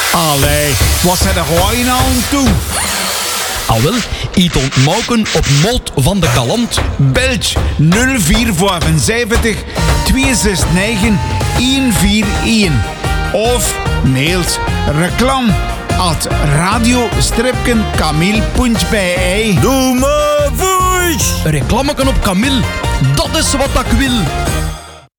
Allee, wat zijn er gewoon nou aan toe? Al wel, iets ontmoken op Molt van de Galant. Belg 0475 269 141. Of mailt reclam@radio-camille.be. Doe maar voice! Reclameken op Camille, dat is wat ik wil.